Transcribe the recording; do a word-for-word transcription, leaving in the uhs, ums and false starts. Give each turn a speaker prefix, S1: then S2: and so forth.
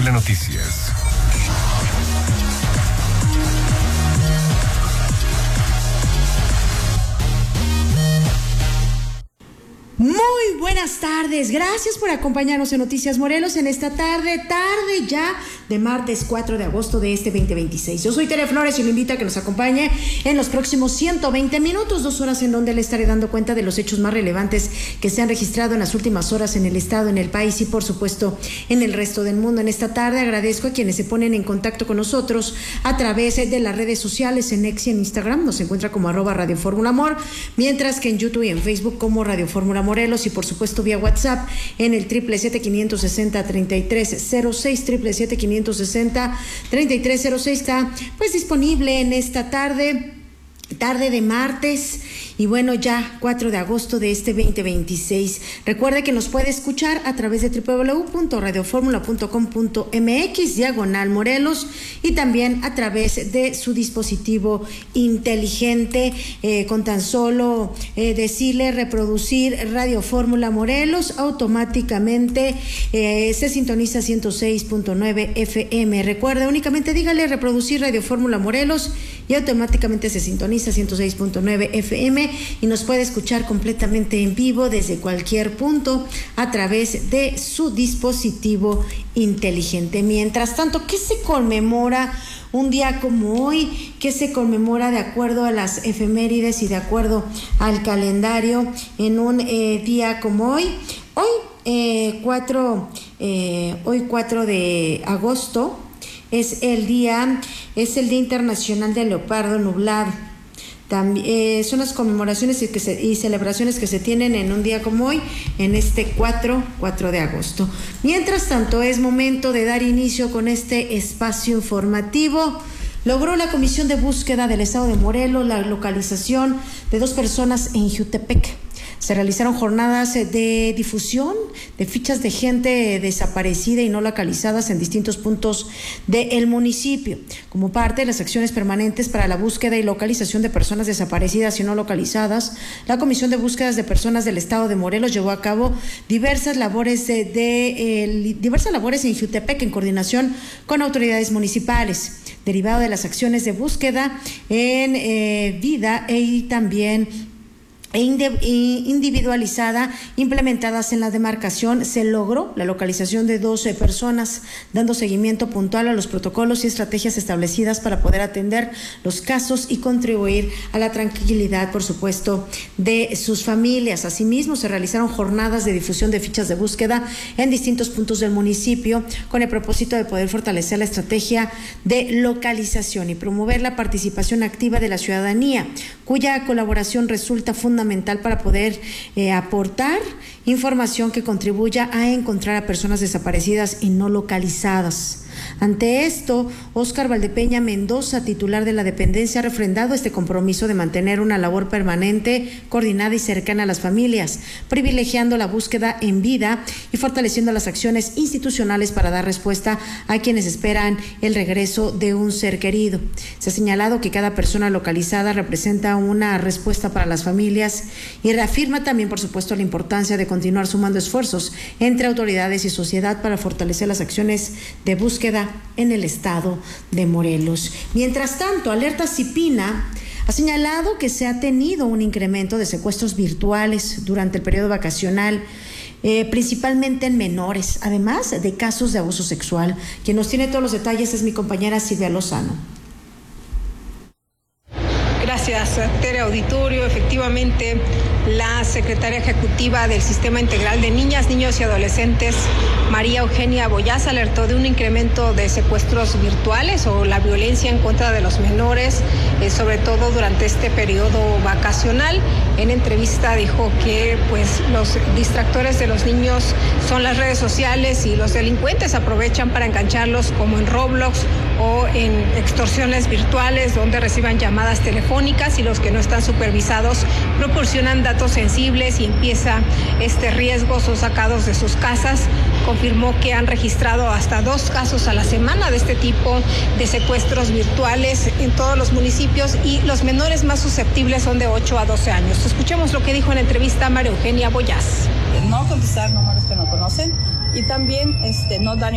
S1: Telenoticias.
S2: Muy buenas tardes, gracias por acompañarnos en Noticias Morelos en esta tarde, tarde ya de martes cuatro de agosto de este veinte veintiséis. Yo soy Tere Flores y lo invito a que nos acompañe en los próximos ciento veinte minutos, dos horas en donde le estaré dando cuenta de los hechos más relevantes que se han registrado en las últimas horas en el estado, en el país y por supuesto en el resto del mundo. En esta tarde agradezco a quienes se ponen en contacto con nosotros a través de las redes sociales, en X y en Instagram, nos encuentra como arroba Radio Fórmula Amor, mientras que en YouTube y en Facebook como Radio Fórmula Morelos y por supuesto vía WhatsApp en el triple siete quinientos sesenta treinta y tres cero seis, triple siete quinientos sesenta treinta y tres cero seis está pues disponible en esta tarde, tarde de martes. Y bueno, ya cuatro de agosto de este veinte veintiséis. Recuerde que nos puede escuchar a través de doble u doble u doble u punto radio fórmula punto com punto m x, diagonal Morelos, y también a través de su dispositivo inteligente, eh, con tan solo eh, decirle reproducir Radio Fórmula Morelos, automáticamente eh, se sintoniza ciento seis punto nueve F M. Recuerde, únicamente dígale reproducir Radio Fórmula Morelos y automáticamente se sintoniza ciento seis punto nueve F M y nos puede escuchar completamente en vivo desde cualquier punto a través de su dispositivo inteligente. Mientras tanto, ¿qué se conmemora un día como hoy? ¿Qué se conmemora de acuerdo a las efemérides y de acuerdo al calendario en un eh, día como hoy? Hoy, eh, cuatro, eh, hoy cuatro de agosto es el día, es el Día Internacional del Leopardo Nublado. También eh, son las conmemoraciones y, que se, y celebraciones que se tienen en un día como hoy, en este cuatro de agosto. Mientras tanto, es momento de dar inicio con este espacio informativo. Logró la Comisión de Búsqueda del Estado de Morelos la localización de dos personas en Jutepec. Se realizaron jornadas de difusión de fichas de gente desaparecida y no localizadas en distintos puntos del municipio. Como parte de las acciones permanentes para la búsqueda y localización de personas desaparecidas y no localizadas, la Comisión de Búsquedas de Personas del Estado de Morelos llevó a cabo diversas labores de, de eh, diversas labores en Jutepec en coordinación con autoridades municipales, derivado de las acciones de búsqueda en eh, vida y también e individualizada implementadas en la demarcación. Se logró la localización de doce personas, dando seguimiento puntual a los protocolos y estrategias establecidas para poder atender los casos y contribuir a la tranquilidad, por supuesto, de sus familias. Asimismo, se realizaron jornadas de difusión de fichas de búsqueda en distintos puntos del municipio con el propósito de poder fortalecer la estrategia de localización y promover la participación activa de la ciudadanía, cuya colaboración resulta fundamental fundamental para poder eh, aportar información que contribuya a encontrar a personas desaparecidas y no localizadas. Ante esto, Óscar Valdepeña Mendoza, titular de la dependencia, ha refrendado este compromiso de mantener una labor permanente, coordinada y cercana a las familias, privilegiando la búsqueda en vida y fortaleciendo las acciones institucionales para dar respuesta a quienes esperan el regreso de un ser querido. Se ha señalado que cada persona localizada representa una respuesta para las familias y reafirma también, por supuesto, la importancia de continuar sumando esfuerzos entre autoridades y sociedad para fortalecer las acciones de búsqueda en el estado de Morelos. Mientras tanto, Alerta Cipina ha señalado que se ha tenido un incremento de secuestros virtuales durante el periodo vacacional, eh, principalmente en menores, además de casos de abuso sexual. Quien nos tiene todos los detalles es mi compañera Silvia Lozano.
S3: Gracias, Tere Auditorio. Efectivamente, la secretaria ejecutiva del Sistema Integral de Niñas, Niños y Adolescentes, María Eugenia Boyaz, alertó de un incremento de secuestros virtuales o la violencia en contra de los menores, eh, sobre todo durante este periodo vacacional. En entrevista dijo que pues los distractores de los niños son las redes sociales y los delincuentes aprovechan para engancharlos como en Roblox o en extorsiones virtuales donde reciban llamadas telefónicas y los que no están supervisados proporcionan datos sensibles y empieza este riesgo, son sacados de sus casas. Confirmó que han registrado hasta dos casos a la semana de este tipo de secuestros virtuales en todos los municipios y los menores más susceptibles son de ocho a doce años. Escuchemos lo que dijo en entrevista a María Eugenia Boyaz.
S4: No contestar números que no conocen y también este, no dar